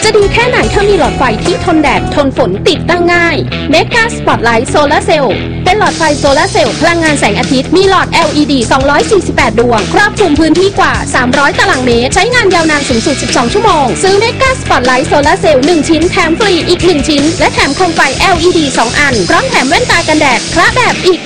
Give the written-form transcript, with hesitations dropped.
จะดีแค่ไหนถ้ามีหลอดไฟที่ทนแดดทนฝนติดตั้งง่าย Mega Spotlight Solar Cell เป็นหลอดไฟโซลาร์เซลล์พลังงานแสงอาทิตย์มีหลอด LED 248 ดวงครอบคลุมพื้นที่กว่า 300 ตารางเมตรใช้งานยาวนานสูงสุด 12 ชั่วโมงซื้อ Mega Spotlight Solar Cell 1 ชิ้นแถมฟรีอีก 1 ชิ้นและแถมโคมไฟ LED 2 อันพร้อมแถมแว่นตากันแดดคละแบบอีก